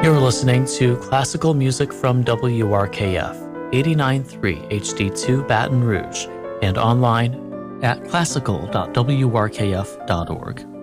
You're listening to classical music from WRKF 89.3 HD2 Baton Rouge and online at classical.wrkf.org.